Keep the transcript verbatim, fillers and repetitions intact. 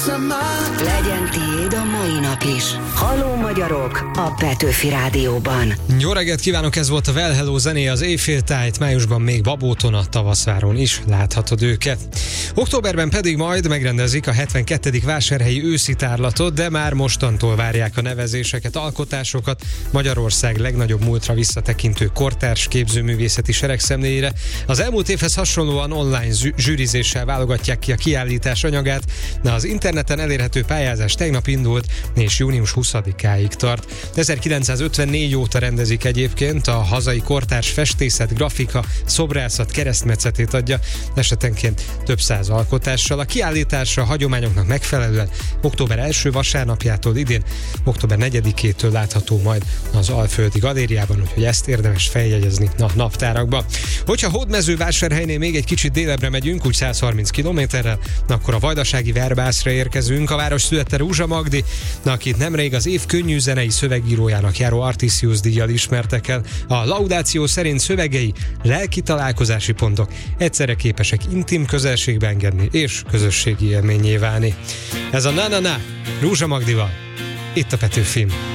Legyen tiéd a mai nap is. Halló magyarok a Petőfi Rádióban. Jó reggelt kívánok, ez volt a Well Hello zené az éjféltájt, májusban még Babóton, a Tavaszváron is láthatod őket. Októberben pedig majd megrendezik a hetvenkettedik vásárhelyi őszi tárlatot, de már mostantól várják a nevezéseket, alkotásokat, Magyarország legnagyobb múltra visszatekintő kortárs képzőművészeti seregszemléjére. Az elmúlt évhez hasonlóan online zsűrizéssel válogatják ki a kiállítás anyagát, de az interneten elérhető pályázás tegnap indult, és június huszadikáig tart. ezerkilencszázötvennégy óta rendezik egyébként, a hazai kortárs festészet, grafika, szobrászat keresztmetszetét adja, esetenként több száz alkotással. A kiállítás a hagyományoknak megfelelően október első vasárnapjától idén, október negyedikétől látható majd az Alföldi Galériában, úgyhogy ezt érdemes feljegyezni a naptárakba. Hogyha Hódmezővásárhelynél még egy kicsit délebbre megyünk, úgy száz harminc kilométerrel, akkor a vajdasági Verbászra érkezünk. A város születte Rózsa Magdi, akit nemrég az év könnyű zenei szövegírójának járó Artisius díjjal ismertek el. A laudáció szerint szövegei lelki találkozási pontok, egyszerre képesek intim közelségbe engedni és közösségi élménnyé válni. Ez a Na Na Na Rózsa Magdival, itt a Petőfin.